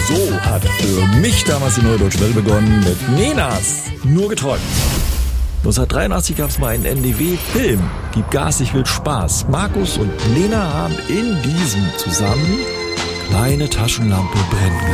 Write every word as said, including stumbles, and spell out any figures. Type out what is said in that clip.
So hat für mich damals die Neue Deutsche Welle begonnen mit Nenas Nur geträumt. neunzehnhundertdreiundachtzig gab es mal einen N D W-Film, Gib Gas, ich will Spaß. Markus und Lena haben in diesem zusammen Kleine Taschenlampe brennen